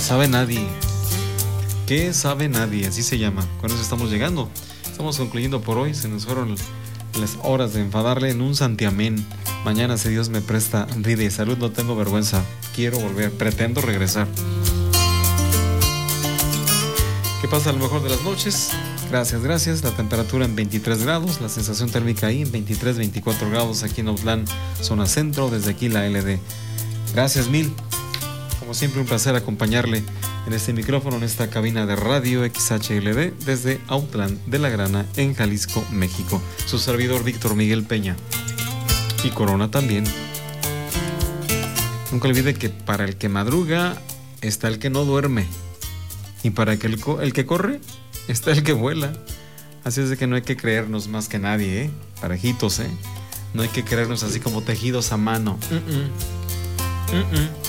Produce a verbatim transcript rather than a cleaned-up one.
sabe nadie? ¿Qué sabe nadie? Así se llama. Con eso estamos llegando. Estamos concluyendo por hoy. Se nos fueron las horas de enfadarle en un santiamén. Mañana, si Dios me presta vida y salud, no tengo vergüenza. Quiero volver, pretendo regresar. ¿Qué pasa a lo mejor de las noches? Gracias, gracias. La temperatura en veintitrés grados, la sensación térmica ahí en veintitrés, veinticuatro grados aquí en Autlán, zona centro, desde aquí la L D. Gracias mil. Como siempre, un placer acompañarle en este micrófono, en esta cabina de radio X H L D desde Autlán de la Grana, en Jalisco, México. Su servidor Víctor Miguel Peña. Y Corona también. Nunca olvide que para el que madruga está el que no duerme. Y para el que, el, el que corre está el que vuela. Así es de que no hay que creernos más que nadie, ¿eh? Parejitos, ¿eh? No hay que creernos así como tejidos a mano. Mm-mm. Mm-mm.